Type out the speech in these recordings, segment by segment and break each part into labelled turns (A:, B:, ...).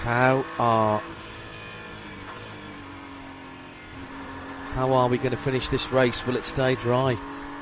A: How are we going to finish this race? Will it stay dry?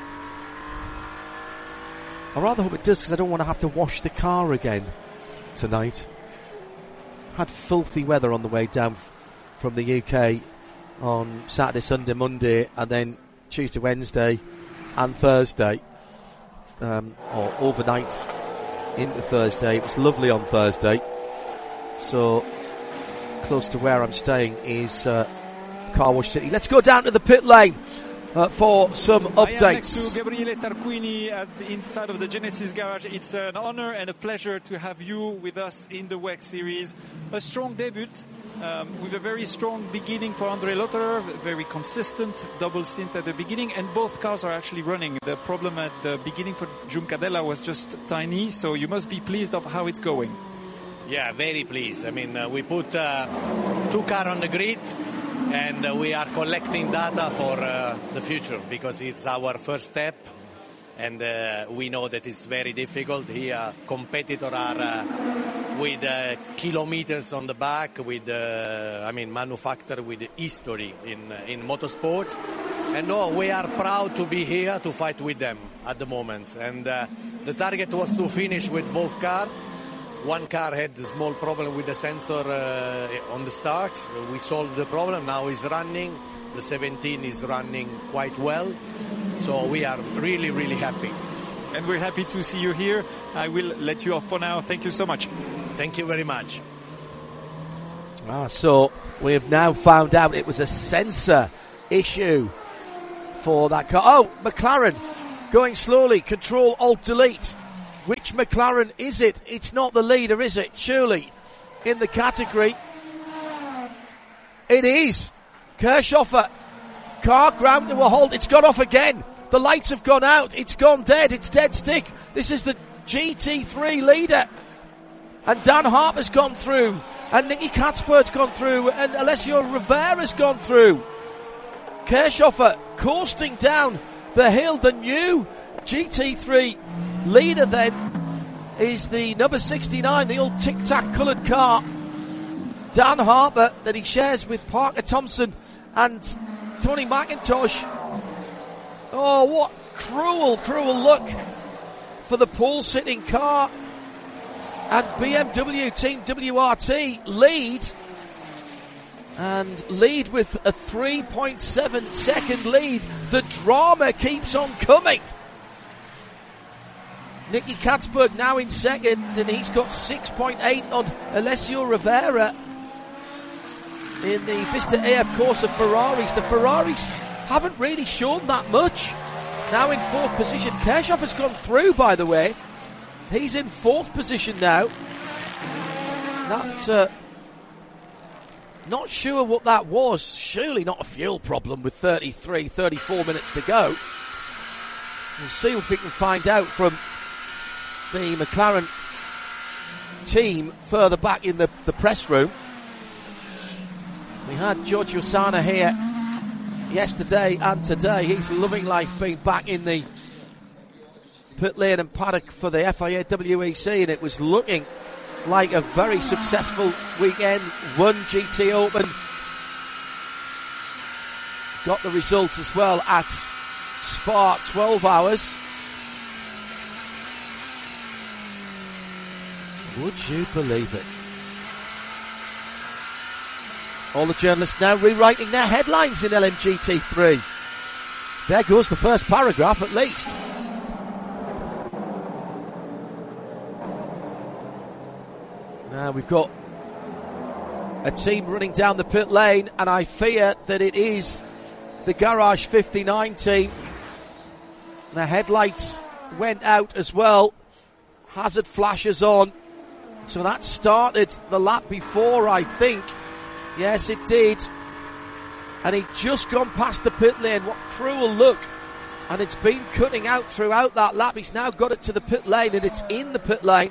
A: I rather hope it does, because I don't want to have to wash the car again tonight. Had filthy weather on the way down from the UK on Saturday, Sunday, Monday, and then Tuesday, Wednesday and Thursday, or overnight into Thursday. It was lovely on Thursday. So close to where I'm staying is Car Wash City. Let's go down to the pit lane for some updates.
B: I am next to Gabriele Tarquini inside of the Genesis garage. It's an honor and a pleasure to have you with us in the WEC series. A strong debut with a very strong beginning for André Lotterer, very consistent double stint at the beginning, and both cars are actually running. The problem at the beginning for Giuncadella was just tiny, so you must be pleased of how it's going.
C: Yeah, very pleased. I mean, we put 2 cars on the grid, and we are collecting data for the future, because it's our first step, and we know that it's very difficult. Here, competitors are with kilometers on the back, with manufacturer with history in motorsport, and we are proud to be here to fight with them at the moment. And the target was to finish with both cars. One car had a small problem with the sensor on the start. We solved the problem. Now it's running. The 17 is running quite well. So we are really, really happy.
B: And we're happy to see you here. I will let you off for now. Thank you so much.
C: Thank you very much.
A: So we have now found out it was a sensor issue for that car. Oh, McLaren going slowly. Control, Alt, Delete. Which McLaren is it? It's not the leader, is it? Surely, in the category. It is. Kirchhofer. Car ground to a halt. It's gone off again. The lights have gone out. It's gone dead. It's dead stick. This is the GT3 leader. And Dan Harper's gone through. And Nicky Catsburg's gone through. And Alessio Rivera's gone through. Kirchhofer coasting down the hill. The new GT3 leader then is the number 69, the old tic-tac coloured car, Dan Harper, that he shares with Parker Thompson and Tony McIntosh. Oh, what cruel look for the pole-sitting car. And BMW Team WRT lead with a 3.7 second lead. The drama keeps on coming. Nicky Catsburg now in second, and he's got 6.8 on Alessio Rivera in the Vista AF Corsa Ferraris. The Ferraris haven't really shown that much. Now in fourth position. Kirchhoff has gone through, by the way. He's in fourth position now. That's not sure what that was. Surely not a fuel problem with 34 minutes to go. We'll see if we can find out from the McLaren team further back in the press room. We had Giorgio Sana here yesterday and today. He's loving life being back in the pit lane and paddock for the FIA WEC, and it was looking like a very successful weekend. Won GT Open, got the results as well at Spa 12 hours. Would you believe it? All the journalists now rewriting their headlines in LMGT3. There goes the first paragraph at least. Now we've got a team running down the pit lane, and I fear that it is the Garage 59 team. The headlights went out as well. Hazard flashes on. So that started the lap before, I think. Yes, it did. And he'd just gone past the pit lane. What cruel look. And it's been cutting out throughout that lap. He's now got it to the pit lane, and it's in the pit lane.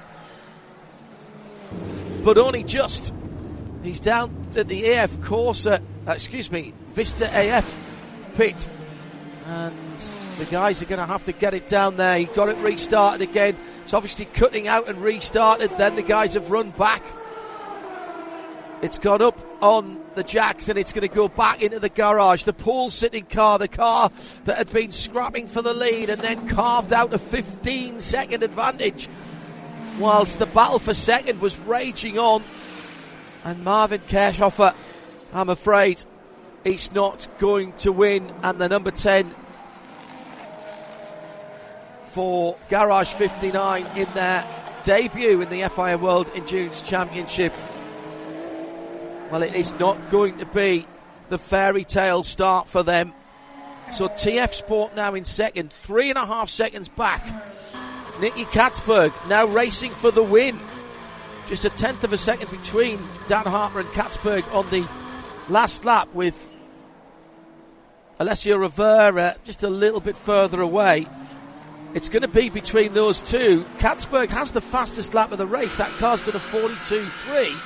A: But only just. He's down at the AF Corsa, Vista AF pit. And the guys are going to have to get it down there. He got it restarted again. It's obviously cutting out and restarted. Then the guys have run back. It's gone up on the jacks and it's going to go back into the garage. The pole-sitting car, the car that had been scrapping for the lead and then carved out a 15-second advantage whilst the battle for second was raging on. And Marvin Kirchhofer, I'm afraid, he's not going to win. And the number 10 for Garage 59 in their debut in the FIA World Endurance Championship, well, it is not going to be the fairy tale start for them. So TF Sport now in second, 3.5 seconds back. Nicky Katzberg now racing for the win. Just a tenth of a second between Dan Harper and Katzberg on the last lap, with Alessio Rivera just a little bit further away. It's going to be between those two. Katzberg has the fastest lap of the race. That car's done a 42.3.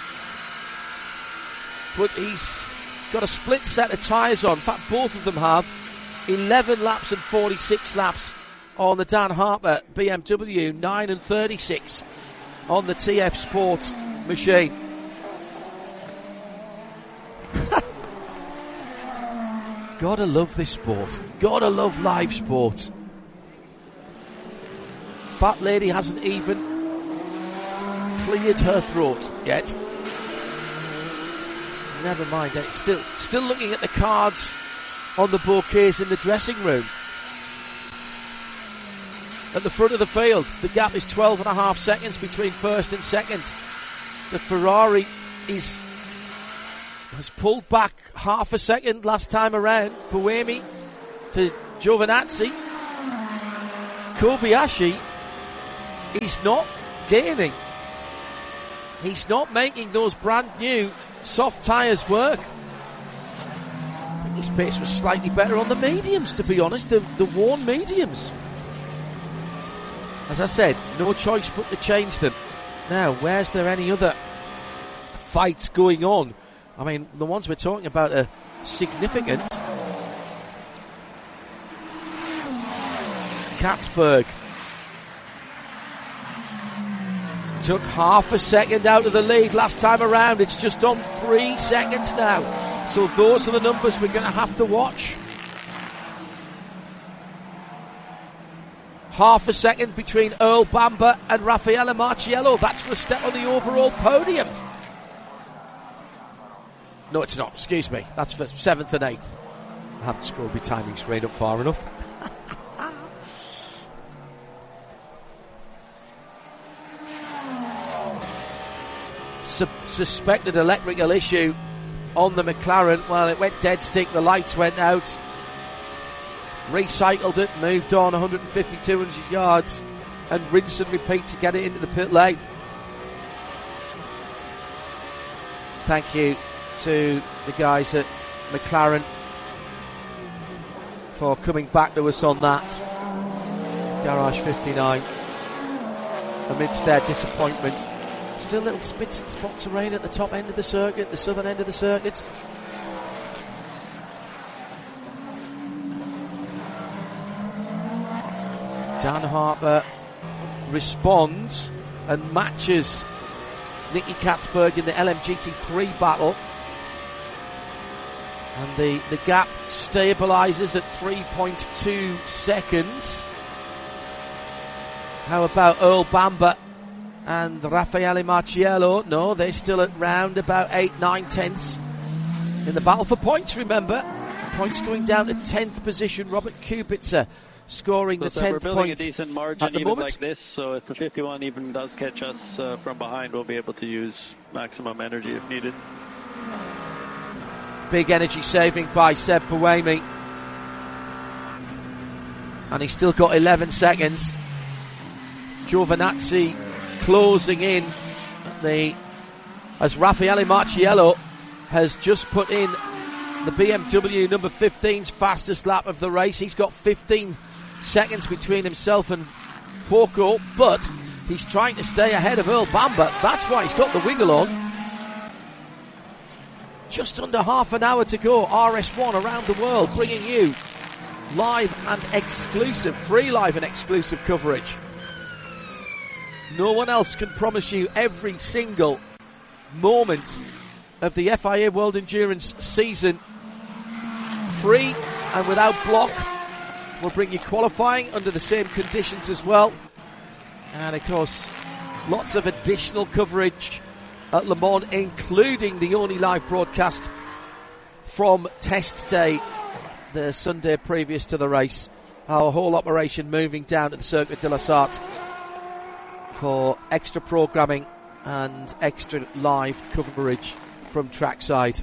A: But he's got a split set of tyres on. In fact, both of them have 11 laps and 46 laps on the Dan Harper BMW, 9 and 36 on the TF Sport machine. Gotta love this sport. Gotta love live sport. Fat lady hasn't even cleared her throat yet. Never mind. Still looking at the cards on the bouquets in the dressing room. At the front of the field, the gap is 12.5 seconds between first and second. The Ferrari has pulled back half a second last time around. Buemi to Giovinazzi. Kobayashi, he's not gaining. He's not making those brand new soft tyres work. I think his pace was slightly better on the mediums, to be honest, the worn mediums. As I said, no choice but to change them. Now, where's there any other fights going on? I mean, the ones we're talking about are significant. Katzberg took half a second out of the lead last time around. It's just on 3 seconds now. So those are the numbers we're going to have to watch. Half a second between Earl Bamber and Raffaele Marciello. That's for a step on the overall podium. No, it's not. Excuse me. That's for 7th and 8th. I haven't scrolled my timing screen up far enough. Suspected electrical issue on the McLaren. Well, it went dead stick. The lights went out. Recycled it, moved on 150, 200 yards, and rinse and repeat to get it into the pit lane. Thank you to the guys at McLaren for coming back to us on that. Garage 59, amidst their disappointment. Still little spits and spots of rain at the top end of the circuit, the southern end of the circuit. Dan Harper responds and matches Nicky Katzberg in the LMGT3 battle. And the gap stabilises at 3.2 seconds. How about Earl Bamber and Raffaele Marciello? No, they're still at round about 8-9 tenths in the battle for points, remember. Points going down to 10th position. Robert Kubica scoring the 10th
D: we're building
A: point
D: a decent margin
A: at the
D: even
A: moment.
D: like this, so if the 51 even does catch us from behind, we'll be able to use maximum energy if needed.
A: Big energy saving by Seb Buemi. And he's still got 11 seconds. Giovinazzi closing in as Raffaele Marciello has just put in the BMW number 15's fastest lap of the race. He's got 15 seconds between himself and Foucault, but he's trying to stay ahead of Earl Bamber. That's why he's got the wiggle on. Just under half an hour to go. RS1 around the world, bringing you live and exclusive, free live and exclusive coverage. No one else can promise you every single moment of the FIA World Endurance season. Free and without block. We'll bring you qualifying under the same conditions as well. And of course, lots of additional coverage at Le Mans, including the only live broadcast from test day, the Sunday previous to the race. Our whole operation moving down to the Circuit de la Sarthe for extra programming and extra live coverage from trackside.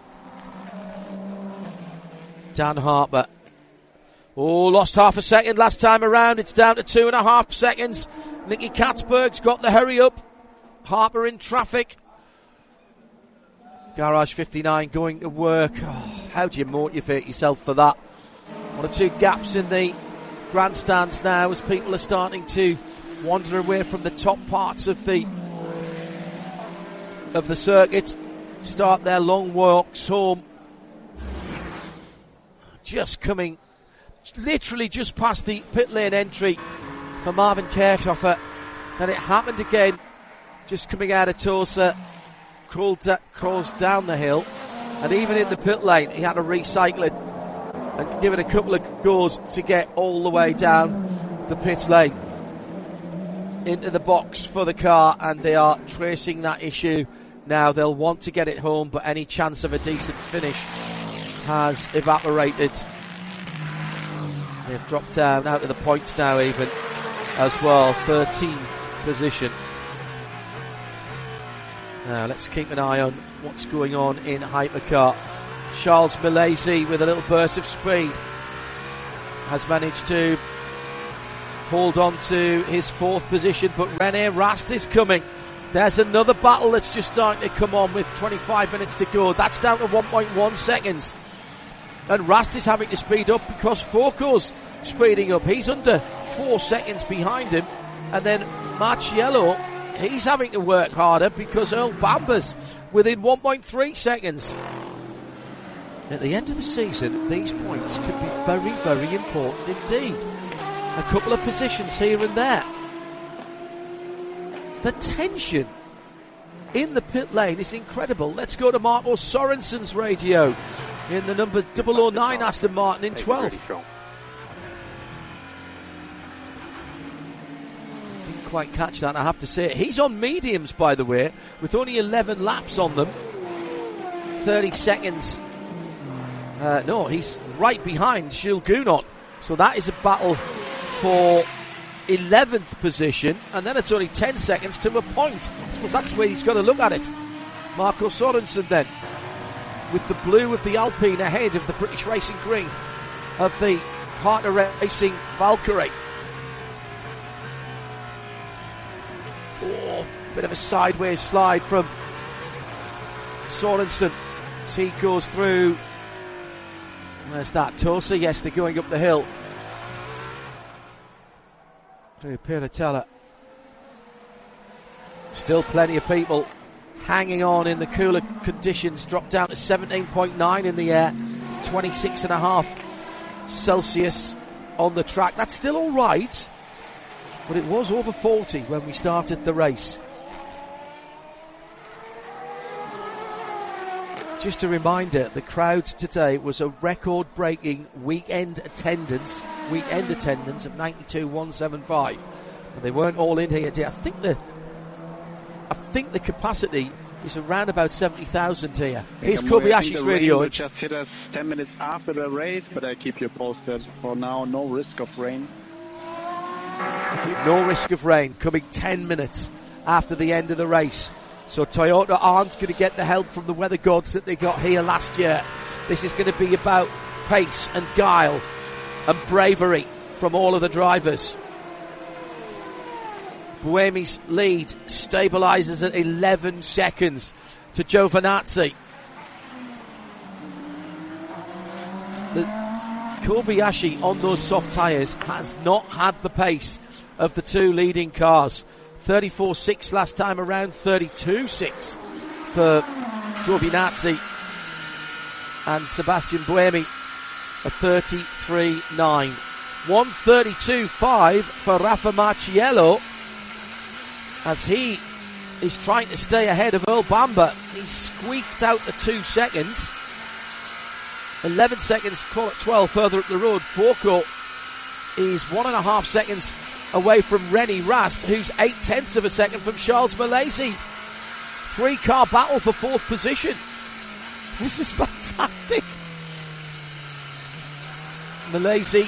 A: Dan Harper. Oh, lost half a second last time around. It's down to 2.5 seconds. Nicky Katzberg's got the hurry up. Harper in traffic. Garage 59 going to work. Oh, how do you motivate yourself for that? One or two gaps in the grandstands now as people are starting to wander away from the top parts of the circuit. Start their long walks home. Just coming literally just past the pit lane entry for Marvin Kirchhofer. Then it happened again, just coming out of Tosa, crawls down the hill, and even in the pit lane he had to recycle it and give it a couple of goes to get all the way down the pit lane into the box for the car, and they are tracing that issue now. They'll want to get it home, but any chance of a decent finish has evaporated. They've dropped down out of the points now even as well, 13th position. Now let's keep an eye on what's going on in Hypercar. Charles Milesi with a little burst of speed has managed to hold on to his 4th position, but René Rast is coming. There's another battle that's just starting to come on with 25 minutes to go. That's down to 1.1 seconds. And Rast is having to speed up because Foco's speeding up. He's under 4 seconds behind him. And then Marciello, he's having to work harder because Earl Bamber's within 1.3 seconds. At the end of the season, these points could be very, very important indeed. A couple of positions here and there. The tension in the pit lane is incredible. Let's go to Marco Sorensen's radio in the number 009 Aston Martin in 12th. Didn't quite catch that, I have to say. He's on mediums, by the way, with only 11 laps on them. 30 seconds. No, he's right behind Jules Gounod. So that is a battle for 11th position, and then it's only 10 seconds to a point. I suppose that's the way he's got to look at it. Marco Sorensen then, with the blue of the Alpine ahead of the British Racing Green of the Partner Racing Valkyrie. Oh, bit of a sideways slide from Sorensen as he goes through. Where's that? Tosa? Yes, they're going up the hill. Through Piratella. Still plenty of people hanging on in the cooler conditions. Dropped down to 17.9 in the air, 26.5 Celsius on the track. That's still all right, but it was over 40 when we started the race. Just a reminder, the crowd today was a record-breaking weekend attendance of 92,175. And they weren't all in here today. I think the capacity is around about 70,000 here. Here's Kobayashi's radio.
E: It just hit us 10 minutes after the race, but I keep you posted. For now, no risk of rain.
A: No risk of rain, coming 10 minutes after the end of the race. So Toyota aren't going to get the help from the weather gods that they got here last year. This is going to be about pace and guile and bravery from all of the drivers. Buemi's lead stabilises at 11 seconds to Giovinazzi. Kobayashi on those soft tyres has not had the pace of the two leading cars. 34.6 last time around, 32.6 for Giovinazzi, and Sebastian Buemi a 33.9. 132.5 for Rafa Marciello as he is trying to stay ahead of Earl Bamber. He squeaked out the 2 seconds. 11 seconds, call it 12 further up the road. Forecourt is 1.5 seconds away from Rennie Rast, who's 0.8 of a second from Charles Mallazy. 3-car battle for 4th position. This is fantastic. Mallazy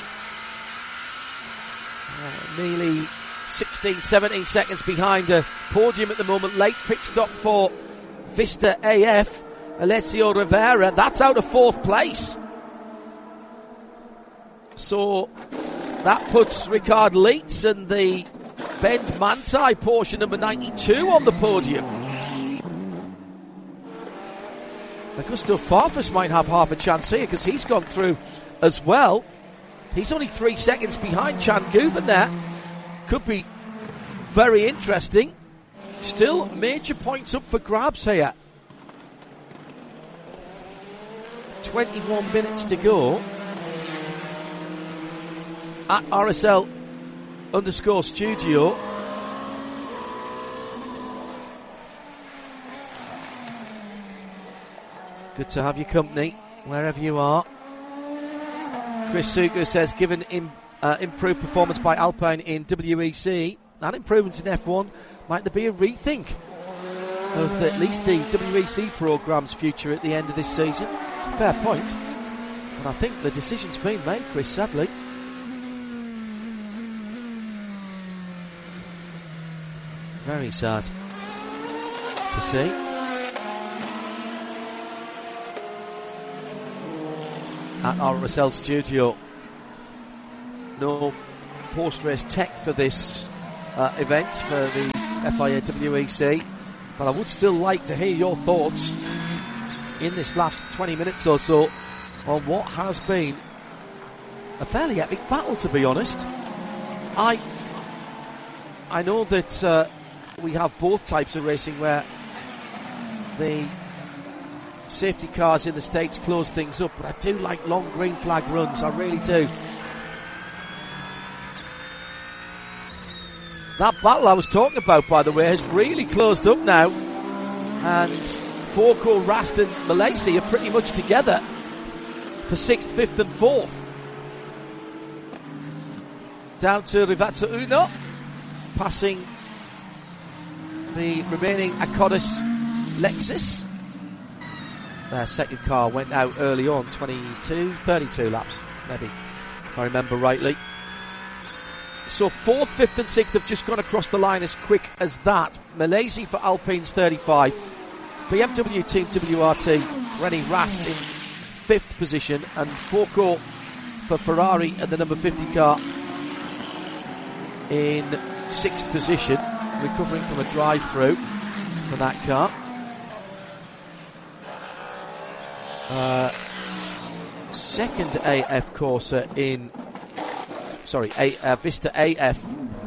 A: nearly 16, 17 seconds behind a podium at the moment. Late pit stop for Vista AF. Alessio Rivera, that's out of 4th place. So that puts Ricard Leitz and the Ben Manthey Porsche number 92 on the podium. Augusto Farfus might have half a chance here because he's gone through as well. He's only 3 seconds behind Chan Guven there. Could be very interesting. Still major points up for grabs here. 21 minutes to go. At RSL_studio. Good to have your company wherever you are. Chris Sugo says, given improved performance by Alpine in WEC and improvements in F1, might there be a rethink of at least the WEC programme's future at the end of this season? It's a fair point, but I think the decision's been made, Chris, sadly. Very sad to see. At RSL Studio, no post-race tech for this event, for the FIA WEC, but I would still like to hear your thoughts in this last 20 minutes or so on what has been a fairly epic battle, to be honest. I know that we have both types of racing where the safety cars in the States close things up, but I do like long green flag runs, I really do. That battle I was talking about, by the way, has really closed up now, and Forecourt, Rast and Mallazy are pretty much together for 6th, 5th and 4th. Down to Rivazza Uno, passing the remaining Acodis Lexus. Their second car went out early on, 32 laps, maybe, if I remember rightly. So 4th, 5th and 6th have just gone across the line as quick as that. Mallazy for Alpine's 35. BMW Team WRT, Rennie Rast in 5th position, and Forecourt for Ferrari at the number 50 car in 6th position, recovering from a drive-through for that car. Second AF Corsa in Vista AF.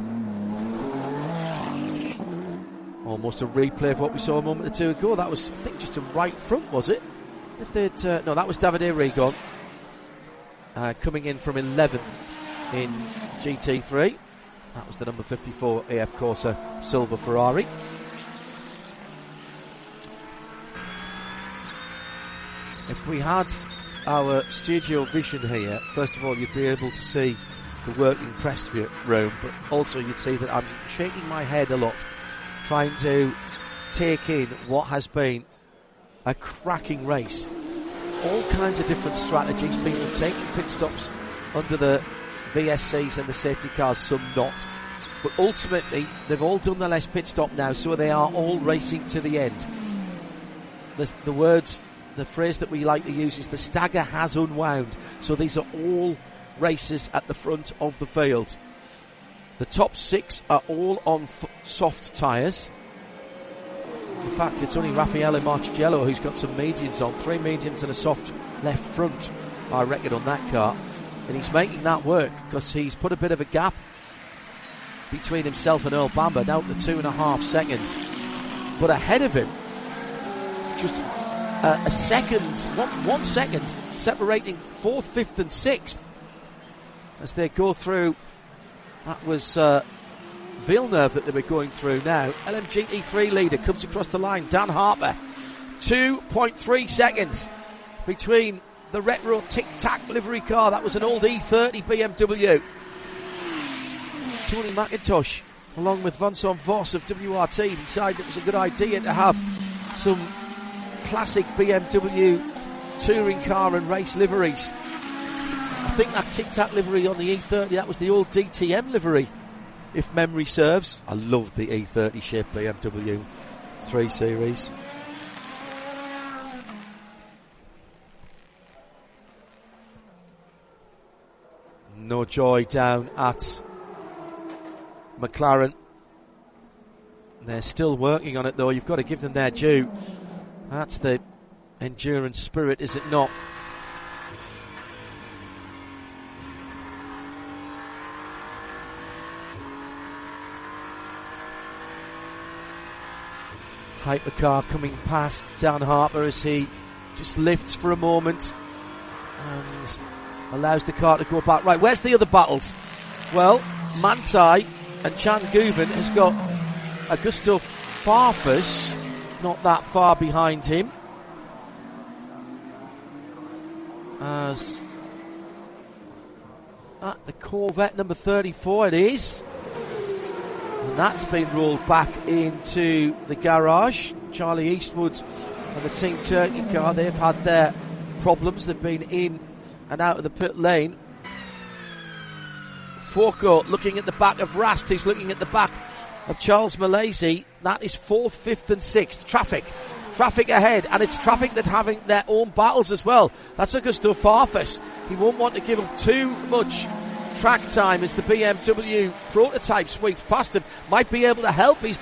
A: Almost a replay of what we saw a moment or two ago. That was, I think, just a right front, was it? No, that was Davide Rigon coming in from 11th in GT3. That was the number 54 AF Corsa Silver Ferrari. If we had our studio vision here, first of all, you'd be able to see the working press room, but also you'd see that I'm shaking my head a lot, trying to take in what has been a cracking race. All kinds of different strategies, people taking pit stops under the VSCs and the safety cars, some not. But ultimately, they've all done their last pit stop now, so they are all racing to the end. The phrase that we like to use is the stagger has unwound. So these are all races at the front of the field. The top 6 are all on soft tyres. In fact, it's only Raffaele Marchigello who's got some mediums on. 3 mediums and a soft left front, I reckon, on that car. And he's making that work because he's put a bit of a gap between himself and Earl Bamber, down to 2.5 seconds. But ahead of him, just a second, 1 second separating 4th, 5th and 6th as they go through. That was Villeneuve that they were going through now. LMGT3 leader comes across the line, Dan Harper. 2.3 seconds between the retro tic-tac livery car. That was an old E30 BMW. Tony McIntosh, along with Vincent Voss of WRT, decided it was a good idea to have some classic BMW touring car and race liveries. I think that tic-tac livery on the E30, that was the old DTM livery, if memory serves. I loved the E30 shaped BMW 3 Series. No joy down at McLaren. They're still working on it, though. You've got to give them their due. That's the endurance spirit, is it not? Hypercar coming past Dan Harper as he just lifts for a moment and allows the car to go back. Right, where's the other battles? Well, Manthey and Chan Guven has got Augusto Farfus not that far behind him. As at the Corvette number 34 it is. And that's been rolled back into the garage. Charlie Eastwood and the Team Turkey car, they've had their problems. They've been in and out of the pit lane. Fourcourt looking at the back of Rast, who's looking at the back of Charles Malaysia. That is 4th, 5th and 6th. Traffic ahead, and it's traffic that's having their own battles as well. That's Augusto Farfus. He won't want to give him too much track time as the BMW prototype sweeps past him. Might be able to help. He's